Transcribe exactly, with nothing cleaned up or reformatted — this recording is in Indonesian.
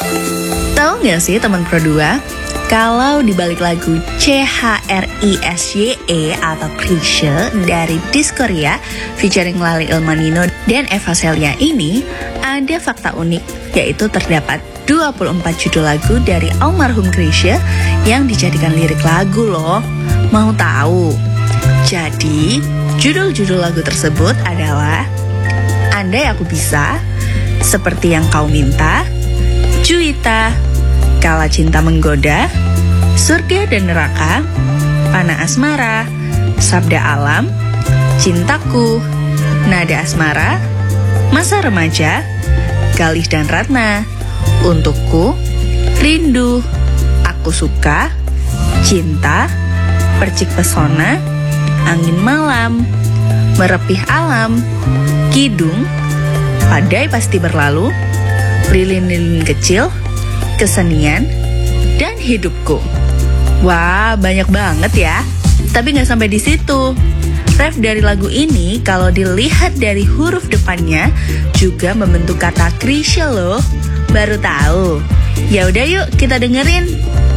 Tahu nggak sih teman Pro dua? Kalau di balik lagu C H R I S Y E atau Krisye dari Diskoria featuring Lali Ilmanino dan Eva Celia ini ada fakta unik, yaitu terdapat dua puluh empat judul lagu dari almarhum Krisye yang dijadikan lirik lagu loh. Mau tahu? Jadi, judul-judul lagu tersebut adalah Andai Aku Bisa, Seperti Yang Kau Minta, Juwita, Kala Cinta Menggoda, Surga dan Neraka, Panah Asmara, Sabda Alam, Cintaku, Nada Asmara, Masa Remaja, Galih dan Ratna, Untukku, Rindu, Aku Suka, Cinta, Percik Pesona, Angin Malam, Merepih Alam, Kidung, Badai Pasti Berlalu, Lilin-lilin Kecil, Kesenian, dan Hidupku. Wah, banyak banget ya. Tapi nggak sampai di situ. Ref dari lagu ini kalau dilihat dari huruf depannya juga membentuk kata Krisye loh. Baru tahu? Ya udah yuk kita dengerin.